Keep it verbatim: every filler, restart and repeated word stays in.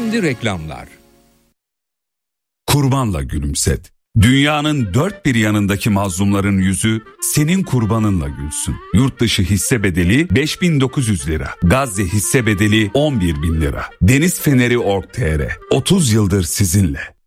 Şimdi reklamlar. Kurbanla gülümset. Dünyanın dört bir yanındaki mazlumların yüzü senin kurbanınla gülsün. Yurt dışı hisse bedeli beş bin dokuz yüz lira. Gazze hisse bedeli on bir bin lira. Deniz Feneri nokta org nokta tr otuz yıldır sizinle.